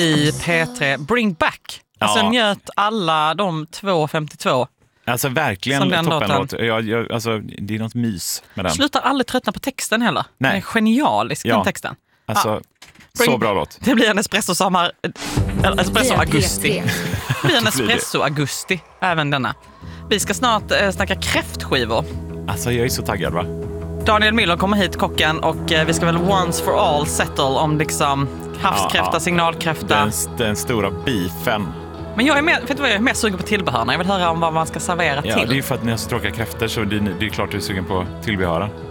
i P3 Bring Back. Alltså njöt alla de 2.52. Alltså verkligen toppenlåt. Alltså, det är något mys med den. Slutar aldrig tröttna på texten heller. Nej. Den är genialisk, den texten. Alltså, så bra låt. Det blir en espresso-augusti. Det blir en espresso-augusti, även denna. Vi ska snart snacka kräftskivor. Alltså, jag är så taggad, va? Daniel Müller kommer hit, kocken, och vi ska väl once for all settle om liksom havskräfta, signalkräfta. Den stora beefen. Men jag är mer sugen på tillbehörna. Jag vill höra om vad man ska servera till. Ja, det är ju för att ni har så tråkiga kräftor, så det är klart du är sugen på tillbehören.